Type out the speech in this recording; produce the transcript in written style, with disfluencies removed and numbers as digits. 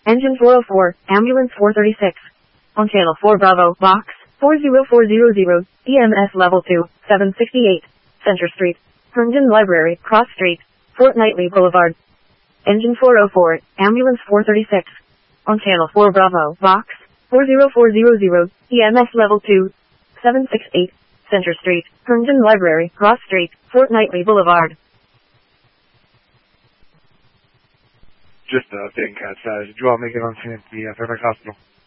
Engine 404, Ambulance 436. On Channel 4 Bravo, Box 40400, EMS Level 2, 768, Center Street, Herndon Library, Cross Street, Fort Knightley Boulevard. Engine 404, Ambulance 436. On Channel 4 Bravo, Box 40400, EMS Level 2, 768, Center Street, Herndon Library, Cross Street, Fort Knightley Boulevard. Just a thing, Cat says. Did you all make it on scene at the Fairfax Hospital?